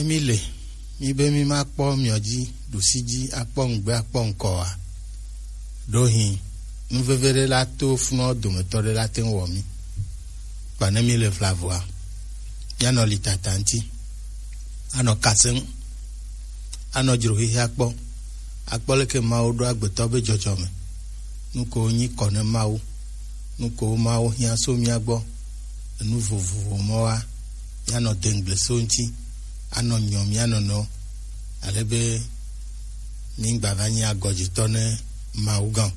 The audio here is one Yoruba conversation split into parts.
mile mi be mi ma kpo mioji dosiji akpo ngbe akpo nkoa dohin nvevere la to fno dometore la ten wo mi bana mi le flavoa ya no litatanti ano kasen ano jirohi akpo le ke ma odo agbeto be jojo me nuko yin kone mawo nuko mawo hian so mi agbo nu vovovo moa ya no dengle sonti ano nyom ya no alebe ningba vanye agojito ne maugan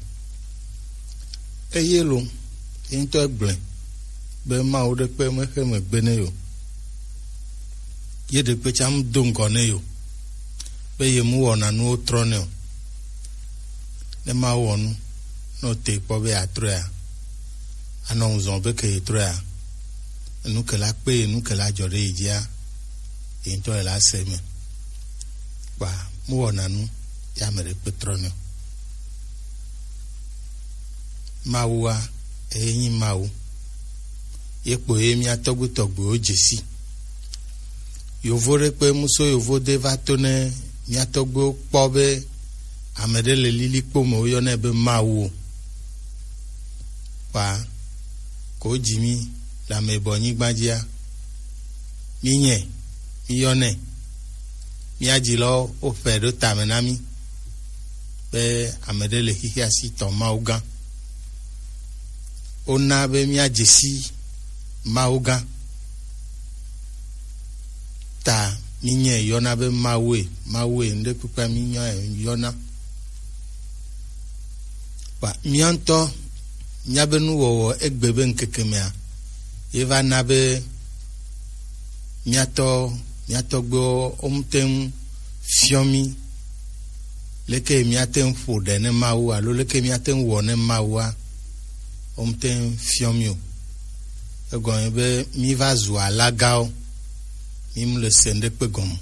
eyelo into egble be mawo de pe me ke me gbene yo ye de pe cham dongo ne yo be ye mu ona no trone o ne mawo nu no te po be atrea ano nzon be ke atrea nu ke la pe nu ke la jore ijia into la seme ba mu ona nu ya mere petrone mawa eyin mawu yepo emi atogutogbo ojesi yovore pe muso yovode vatone mi atogbo pobe amedele lili pomo yo na be mawu pa ko jimi la mebo yin gbajia miye miyone mi ajilo o fedo tamenami be amedele hihiasi to mauga ona be mi ajesi mauga ta minye yona be mawe nde kupa minye yona ba mianto nyabenu wo egbebe nkekemea eva nabe miato gbo omtem fiomi leke miatem fode ne mawu alo leke miatem wo ne mawu omtem fiomio egon be mi va zu alagao mi mu le sende pe gom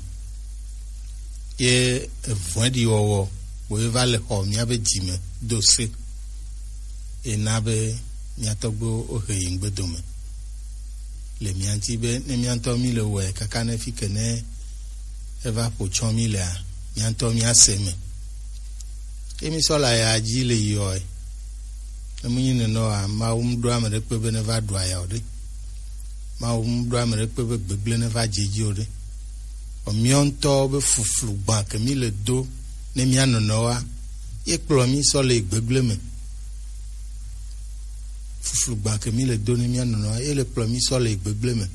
ye evodi wo wo va le ho mi abe jime dose enabe miatogbo oheyin gbedome le mianti be ne mianto mi le we kaka ne fikene eva pocho mi le mianto mi aseme emi sola ya ji le yo emunyi ne no a ma do amere pe be ne va do aya ode ma do amere pe be gbegle ne va jeji ode o mionto be fuflu gba ke mi le do ne mi anono wa e kplo mi so le gbegle me fuflu gba ke mi le do ne mi anono wa e le kplo mi so le gbegle me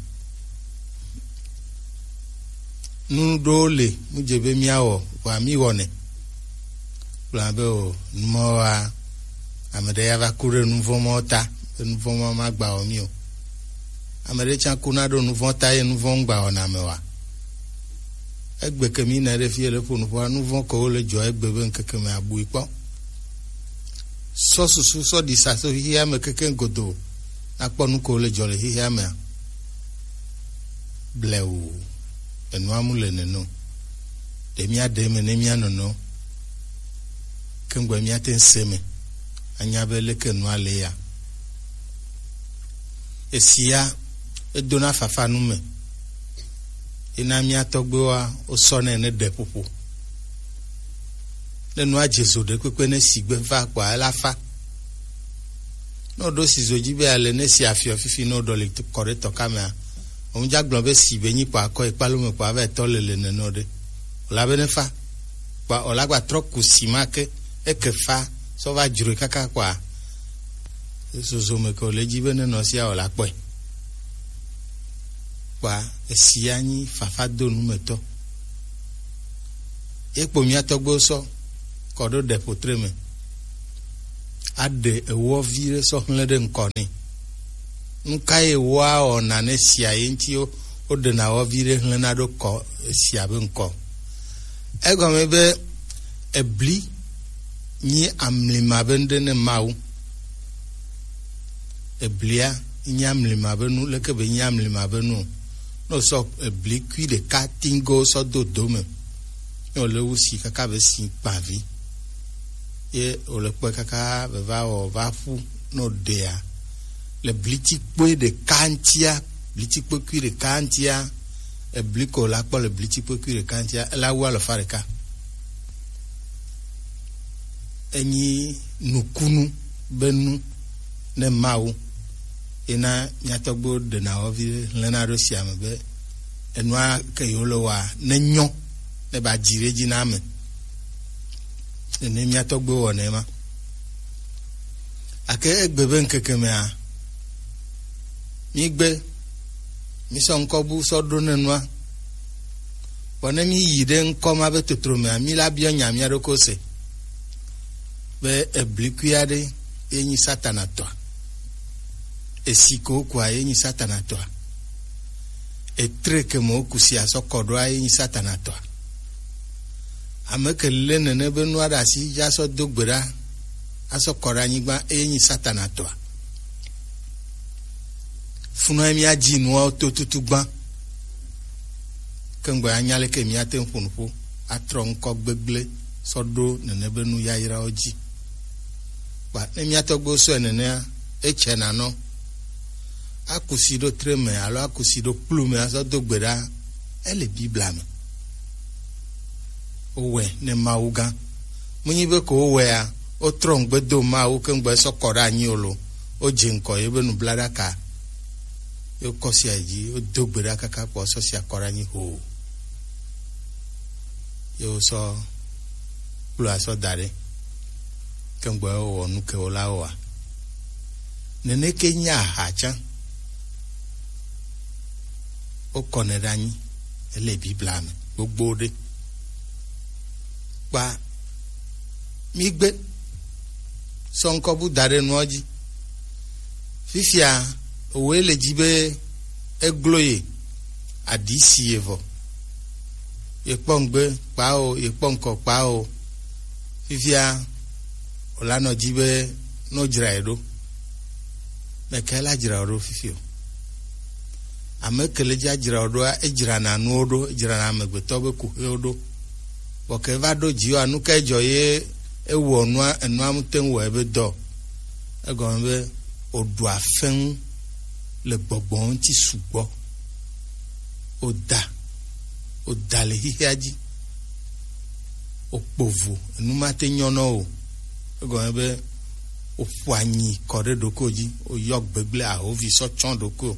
nu do le mu jebe mi awo wa mi wone plan be o mo wa amede ya va kure nouveau mota nouveau mama gba o mi o amede chan kunado nouveau taye nouveau gba o na mewa egbe kemi na re fie le fonu fo nouveau ko le jo egbe be nkeke me abu ipo so susu so di sa so hia me keke godo na ponu ko le jo le hia me bleu enu amule ne no de mi ade me ne mi anono kengwe mi atenseme anyabele kenu ale ya esia edona fafa nume ina mi atogbo wa osone ne depopo lenu ajeso de pepe ne sigbe fa kwa alafa no do sizoji be ale ne si afio fifi no do le correcto kamera on jagbon be si be yin pa ko ipalo pa be to lele ne no de la be ne fa pa olagba trop kusimake ekefa so va jure kaka kwa so me ko le jibe ne no sia ola pe kwa esiani fafa do nu meto epo mi atogbo so kodo de potreme ade ewo vire so hle de nkoni nka ewo a ona ne sia yenti o de na wo vire hle na do ko sia be nko ego mebe ebli ni amlima bende ne mawu eblia ni amlima benu leke be ni amlima benu no so ebli kui de katingo so do dome no le usi kaka be si pavi e o le pe kaka be va fu no dea le bliti pe de kantia bliti pe kui de kantia ebliko la kpɔ le blitsi kpekui ɖeka ŋutia ela wu alɔfa ɖeka enyi nukunu be nu ne mawu ena miatɔgbewo ɖena wɔvi lena ɖo sia me be enua ke yewo le wɔa ne nyɔ ne ba dzi ɖe dzi na ame ene miatɔgbewo wɔnɛ ma ake egbe be ŋkeke mea migbe misɔ ŋkɔbu sɔ ɖo ne nua vɔ ne mi yi ɖe ŋkɔ ma be totro mea mi la biɔ nya mia ɖoko se be eblikui aɖe enyi satana tɔa esi ko wokua enyi satana tɔa etre ke mo wokusi asɔ kɔ ɖoa enyi satana tɔa ame ke lé nene be nua ɖe asi dza sɔ do gbe ɖa asɔ kɔ ɖe anyigba enyi satana tɔa funua miadzi nuawo to tutu gbã ke ŋgbe anya leke miate ŋu ƒonuƒo atrɔ ŋkɔ gbegble sɔ ɖo nene be nu yayrawo dzi kpa ne miatɔgbewo sɔe nenea etse nanɔ akusi ɖo tre me alo akusi ɖo kplu me asɔ do gbe ɖa ele bibla me wowɔe ne mawu gã menyi be ko wowɔea wotrɔ ŋgbe do mawu ke ŋgbe sɔ kɔ ɖe anyi o lo wodze ŋkɔ ye be nublaɖaka ye wokɔ sia dzi wodo gbe ɖa kaka kpɔ sɔ sia kɔ ɖe anyi ho ye wosɔ kplu asɔ da ɖe ke ŋgbe wowɔ nu ke wo la wɔa neneke nye aha tsã wokɔnɛ ɖe anyi ele bibla me gbogbo ɖe kpa migbe sɔ ŋkɔbu da ɖe nuɔ dzi fifia owoe le dzi be eglo ye aɖi si ye vɔ yekpɔ ŋgbe kpawo yekpɔ ŋkɔ kpawo fifia wola nɔ dzi be no dzrae ɖo meke la dzra ɖo fifi o ame ke le dza dzra ɖoa edzrana nuwo ɖo edzrana amegbetɔ be kuhewo ɖo vɔ ke va ɖo dziwoa nu ke dzɔ ye ewɔ enua ŋute ŋu wɔ ebe dɔ egɔme be oɖua feŋu le gbɔgbɔ ŋuti sugbɔ oda le xixia dzi okpovo enumate nyɔnɔ o egɔme be oƒo anyi kɔ ɖe ɖoko dzi oyɔ gbegble ahovi sɔ tsɔ ɖoko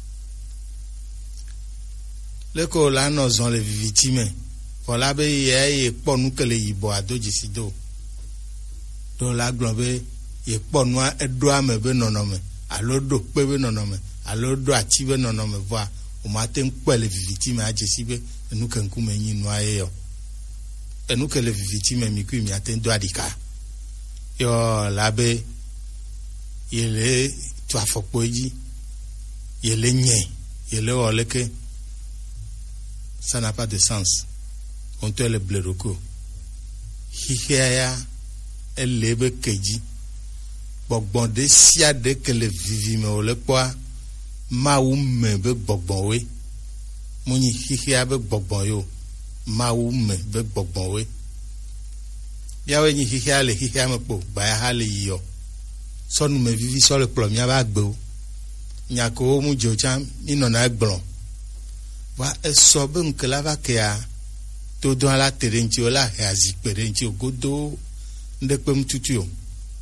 leko la nɔ zɔ le viviti me vɔ la be ye kpɔ nu ke le yibɔ ado dzesi do do la gblɔ be ye kpɔ nua eɖo ame be nɔnɔme alo ɖo kpe be nɔnɔme alo ɖo ati be nɔnɔme vɔa o ma te ŋkpɔe le viviti me adzesi be enu ke ŋkume nyi nua ye yɔ enu ke le viviti me mi kui miate do aɖika yɔ la be yele tu afɔkpo dzi yele nye yele wɔ leke ça n'a pas de sens on te le bleroko xixea ele be kedzi gbɔgbɔ ɖe sia ɖe ke le vivi me wòle kpɔa mawu me be gbɔgbɔwoe munyi xixea be gbɔgbɔ yo mawu me be gbɔgbɔwoe biawoe nyi xixea le xixea me kpo gbaya ha le yiyɔ sɔnu me vivi sɔ le kplɔ miaba agbewo nyakowo mu dzo tsã mi nɔna egblɔ va esɔ be ŋke la va kea todo la te ɖe ŋuti o la he azikpe ɖe ŋuti o godo ŋɖe kpem tutu o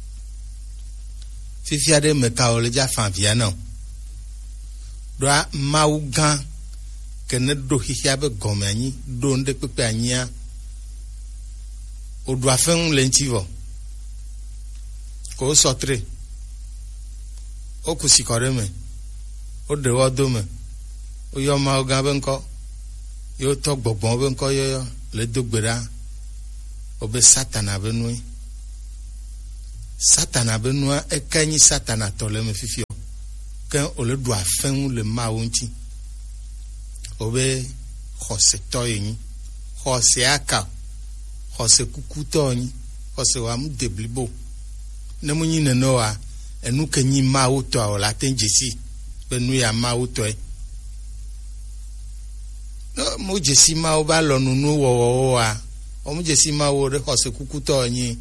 fifia ɖe me ka o le dza fa via na o ɖoa mawu gã ke ne ɖo xixia be gɔme anyi ɖo ŋɖe kpekpe anyia o ɖo afeŋu le ŋuti vɔ ko o sɔtre o kusi kɔ ɖe me o ɖe wɔ do me o yɔ mawu gã be ŋkɔ ye wotɔ gbɔgbɔ be ŋkɔ yɔyɔ le do gbe ɖa o be satana be nue satana be nua eke nyi satana tɔ le me fifi o ke o le ɖo afeŋu le mawu ŋuti o be xɔsetɔ ye nyi xɔse aka xɔse kukutɔ nyi xɔse wa mu de blibo ne mu nyi nene wa enu ke nyi mawu tɔ o la te dzesi be nu ya mawu tɔe no mo dzesi mawu ba lɔ nunu wɔwɔwo wa o mu dzesi mawu ɖe xɔse kukutɔ nyi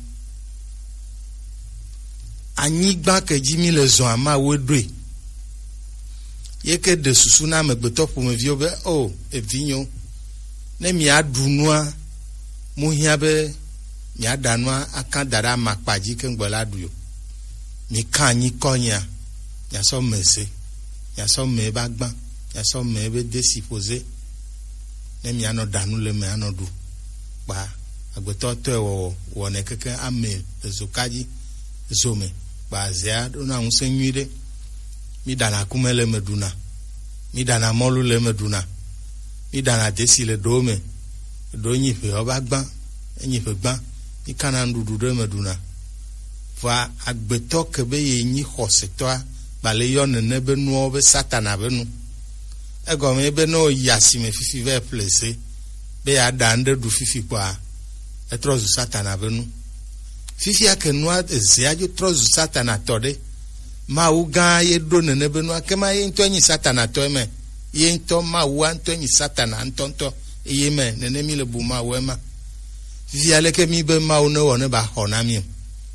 anyigba ke dzi mi le zɔa mawu ɖoe yeke de susu na megbeto ƒomevio be o evinyo ne miaɖu nua mu hiã be miaɖa nua aka da ɖe amakpa dzi ke ŋgbe la ɖu yo mi ka anyi kɔnyia miasɔ meze miasɔ me ba gbã miasɔ me be desi ƒoze ne mianɔ ɖanu le me anɔ ɖu kpa agbetɔ tɔe wɔnɛ keke ame ezoka dzi zome kpa zea ɖona ŋusẽ nyui ɖe mi ɖana akume le me ɖuna mi ɖana mɔlu le me ɖuna mi ɖana desi le ɖewo me ɖewo nyiƒe woba gbã enyiƒe gbã mi kana nuɖuɖu ɖe me ɖuna vɔa agbetɔ ke be ye nyi xɔsetɔa gbale yɔ nene be nuwo be satana be nu egɔme be ne woyi asime fifi va ƒle se be yeaɖa ŋɖe ɖu fifi kpɔa etrɔ zu satana be nu fifia ke nua ezea dzo trɔ zu satana tɔ ɖe Mawu gã ye ɖo nene be nua kema ye ŋutɔ nyi satana tɔ me ye ŋutɔ Mawua ŋutɔ nyi satana ŋutɔ eye me nene mi le bu Mawu ema fifia leke mi be Mawu ne wɔ ne ba xɔ na mi o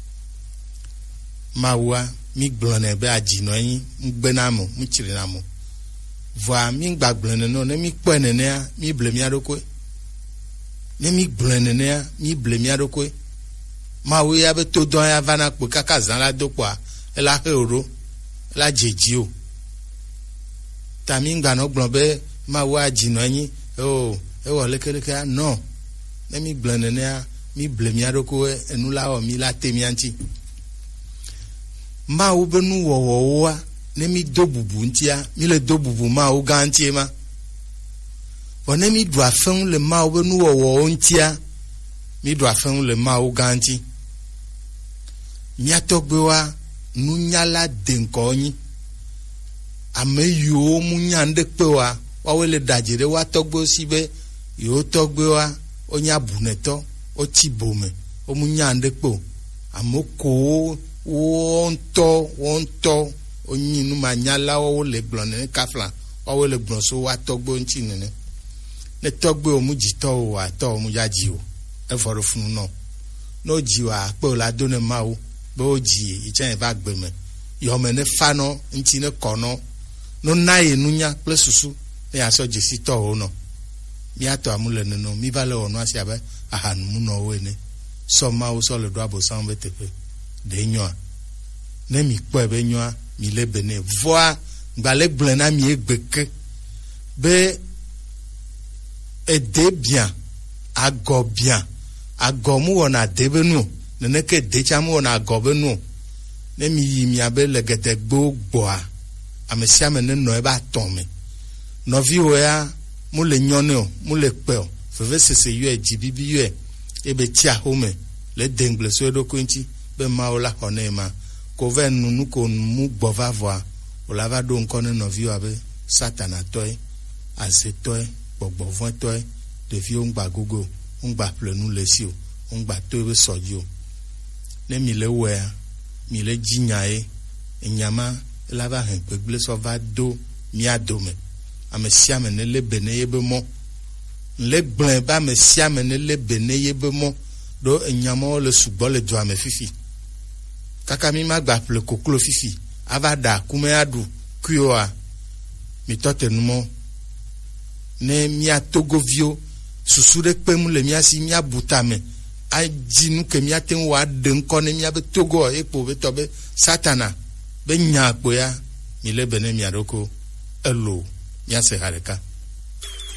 Mawua mi gblɔnɛ be adzinɔ anyi ŋgbena mo ŋutsrina mo vɔa mi gbagblẽ nene ne mi kpɔe nenea mi ble mia ɖokoe ne mi gblɔe nenea mi ble mia ɖokoe Mawu ya be to dɔ ya va na kpo kaka zã la do kpoa ela he o ɖo ela dzedzi o ta mi ŋgbanɔ gblɔ be Mawu adzinɔ anyi o ewɔ lekeleke anɔ ne mi gblẽ nenea mi ble mia ɖokoe enu la wɔ mi la te mia ŋuti Mawu be nu wɔwɔwoa ne mi do bubu ŋutia mi le do bubu Mawu gã ŋutie ma vɔ ne mi ɖu afeŋu le Mawu be nu wɔwɔwo ŋutia mi ɖu afeŋu le Mawu gã ŋuti mia tɔgbewoa nunyala de ŋkɔ nyi ame yiwo mu nya ŋɖekpe wa woawoe le ɖadze ɖe woa tɔgbewo si be yewo tɔgbewoa wonye abunɛtɔ wotsi bome wo mu nya ŋɖekpe o ame kowo wo ŋutɔ wonyi numanyalawo le gblɔ nene kafla woawoe le gblɔ so woa tɔgbewo ŋuti nene ne tɔgbewo mu dzitɔwo o atɔwo mu dzadzi o evɔ ɖe funu nɔ ne wo dzi o akpe o la do ne Mawu be wo dzi yi tsɛ va gbe me yɔme ne fa nɔ ŋuti ne kɔ nɔ no na ye nunya kple susu ne yasɔ dzesitɔwo nɔ miatɔ amu le nene mi va le wɔ nua sia be ahanumunɔwo ene sɔ Mawu sɔ le ɖo abosam be teƒe ɖe nyɔa ne mi kpɔe be nyɔa mi le be ne vɔa gbale gblẽ na mi egbe ke be ede biã agɔ biã agɔ mu wɔna ade be nu neneke ede tsa mu wɔna agɔ be nu ne mi yi mia be le gedegbewo gbɔa ame sia ame ne nɔ ebe atɔ me nɔviwo ya mu le nyɔne o mu le kpe o vevesese yɔe dzibibi yɔe ebe tsi ahome le dengble so eɖokui ŋuti be Mawu la xɔ ne ma ko ve nunu ko mu gbɔ va vɔa o la va ɖo ŋkɔ ne nɔviwoa be satanatɔe azetɔe gbɔgbɔvɔtɔe ɖeviwo ŋgba gogo ŋgba ƒle nu le si o ŋgba to ebe sɔdzi o ne mi le wɔea mi le dzi nya ye enyama ela va he gbegble sɔ va do mia dome ame sia ame ne le be ne ye be mɔ le gblẽ be ame sia ame ne le be ne ye be mɔ ɖo enyamawo le sugbɔ le dua me fifi kaka mi ma gba ƒle koklo fifi ava ɖa akume aɖu kuyoa mi tɔ te numɔ ne mia togoviwo susu ɖe kpem le mia si mia bu tame adzi nu ke mia te ŋu aɖe ŋkɔ ne mia be togo ekpo be tɔ be satana be nya kpo ya mi le be ne mia ɖoko elo mia se ha ɖeka